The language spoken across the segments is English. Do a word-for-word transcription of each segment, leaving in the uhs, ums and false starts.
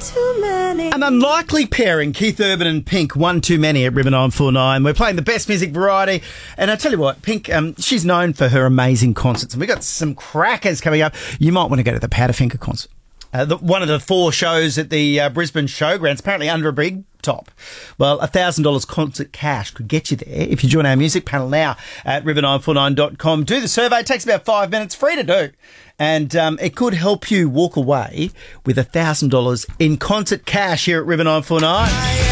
too many. An unlikely pairing, Keith Urban and Pink, one too many at River nine four nine. We're playing the best music variety. And I tell you what, Pink, um, she's known for her amazing concerts. And we've got some crackers coming up. You might want to go to the Powderfinger concert. Uh, the, one of the four shows at the uh, Brisbane Showgrounds, apparently under a big top. Well, one thousand dollars concert cash could get you there if you join our music panel now at river nine four nine dot com. Do the survey. It takes about five minutes, free to do. And um, it could help you walk away with one thousand dollars in concert cash here at River nine four nine.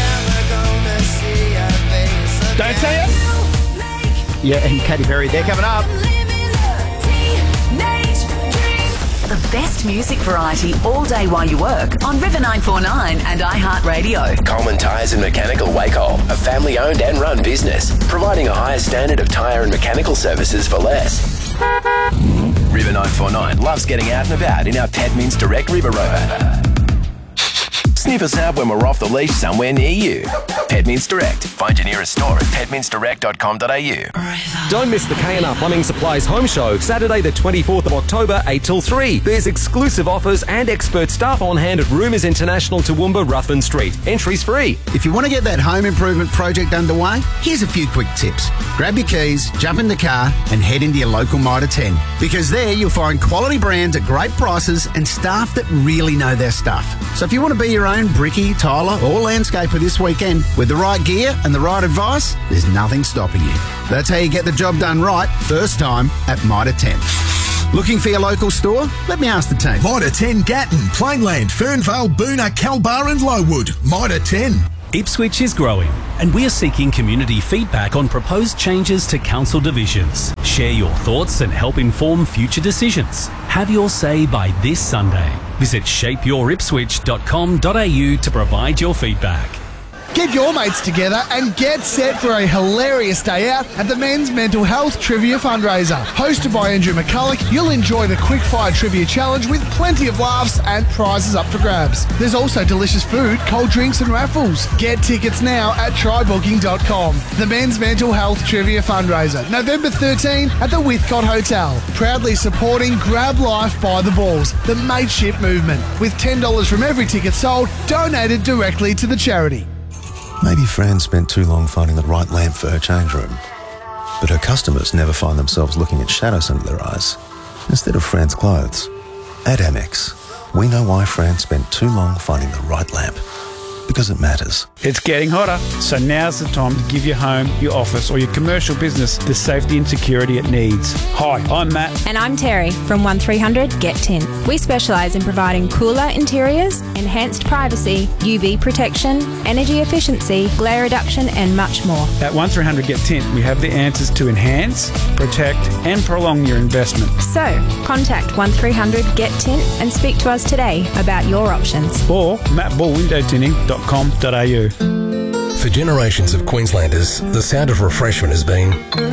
Don't say it. Yeah, and Katy Perry, they're coming up. The best music variety all day while you work on River nine four nine and iHeartRadio. Coleman Tyres and Mechanical Wacol, a family-owned and run business, providing a higher standard of tyre and mechanical services for less. River nine four nine loves getting out and about in our Pet Means Direct River Rover. Sniff us out when we're off the leash somewhere near you. Pet Means Direct. Find your nearest store at pet means direct dot com dot a u. Don't miss the K and R Plumbing Supplies Home Show, Saturday the twenty-fourth of October, eight till three. There's exclusive offers and expert staff on hand at Roomers International, Toowoomba, Ruthven Street. Entry's free. If you want to get that home improvement project underway, here's a few quick tips. Grab your keys, jump in the car and head into your local Mitre ten. Because there you'll find quality brands at great prices and staff that really know their stuff. So if you want to be your own brickie, tiler or landscaper this weekend with the right gear and the right advice, there's nothing stopping you. That's how you get the job done right first time at Mitre ten. Looking for your local store? Let me ask the team. Mitre ten Gatton, Plainland, Fernvale, Boona, Calbar and Lowood. Mitre ten. Ipswich is growing, and we are seeking community feedback on proposed changes to council divisions. Share your thoughts and help inform future decisions. Have your say by this Sunday. Visit shape your ipswich dot com dot a u to provide your feedback. Get your mates together and get set for a hilarious day out at the Men's Mental Health Trivia Fundraiser. Hosted by Andrew McCulloch, you'll enjoy the Quickfire Trivia Challenge with plenty of laughs and prizes up for grabs. There's also delicious food, cold drinks and raffles. Get tickets now at try booking dot com. The Men's Mental Health Trivia Fundraiser, November thirteenth at the Withcott Hotel. Proudly supporting Grab Life by the Balls, the mateship movement. With ten dollars from every ticket sold, donated directly to the charity. Maybe Fran spent too long finding the right lamp for her change room. But her customers never find themselves looking at shadows under their eyes instead of Fran's clothes. At Amex, we know why Fran spent too long finding the right lamp. Because it matters. It's getting hotter, so now's the time to give your home, your office or your commercial business the safety and security it needs. Hi, I'm Matt. And I'm Terry from one three hundred get tint. We specialise in providing cooler interiors, enhanced privacy, U V protection, energy efficiency, glare reduction and much more. At one three hundred get tint, we have the answers to enhance, protect and prolong your investment. So, contact one three hundred get tint and speak to us today about your options. Or matt ball window tinting dot com dot a u. For generations of Queenslanders, the sound of refreshment has been...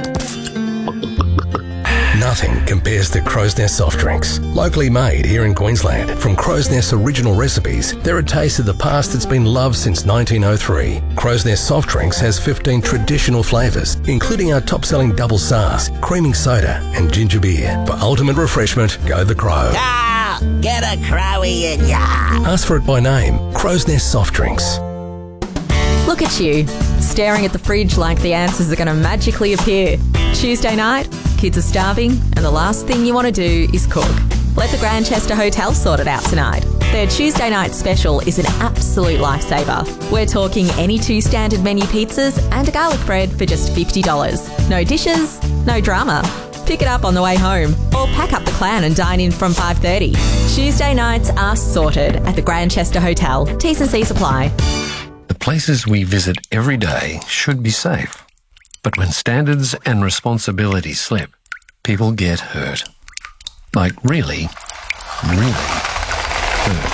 Nothing compares to Crow's Nest soft drinks. Locally made here in Queensland. From Crow's Nest's original recipes, they're a taste of the past that's been loved since nineteen oh three. Crow's Nest soft drinks has fifteen traditional flavours, including our top-selling double S A Rs, creaming soda and ginger beer. For ultimate refreshment, go the Crow. Ah, get a Crowie in ya. Ask for it by name. Crow's Nest soft drinks. Look at you, staring at the fridge like the answers are going to magically appear. Tuesday night, kids are starving, and the last thing you want to do is cook. Let the Grandchester Hotel sort it out tonight. Their Tuesday night special is an absolute lifesaver. We're talking any two standard menu pizzas and a garlic bread for just fifty dollars. No dishes, no drama. Pick it up on the way home or pack up the clan and dine in from five thirty. Tuesday nights are sorted at the Grandchester Hotel. T's and C's apply. The places we visit every day should be safe. But when standards and responsibilities slip, people get hurt. Like really, really hurt.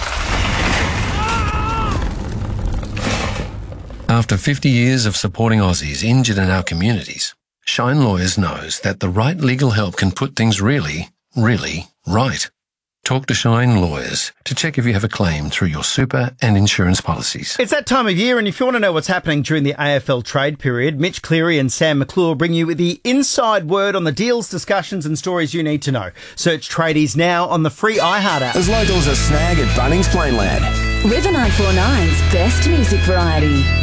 After fifty years of supporting Aussies injured in our communities, Shine Lawyers knows that the right legal help can put things really, really right. Talk to Shine Lawyers to check if you have a claim through your super and insurance policies. It's that time of year, and if you want to know what's happening during the A F L trade period, Mitch Cleary and Sam McClure bring you the inside word on the deals, discussions and stories you need to know. Search Tradies now on the free iHeart app. As locals a snag at Bunnings Plainland. River nine four nine's Best Music Variety.